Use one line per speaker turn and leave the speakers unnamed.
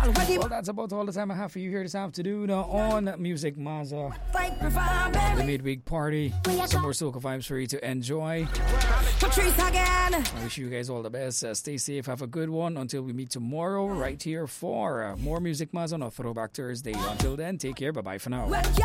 Well, that's about all the time I have for you here this afternoon on Music Mazza. The midweek party. Some more soca vibes for you to enjoy. I wish you guys all the best. Stay safe. Have a good one until we meet tomorrow right here for more Music Mazza on a Throwback Thursday. Until then, take care. Bye-bye for now.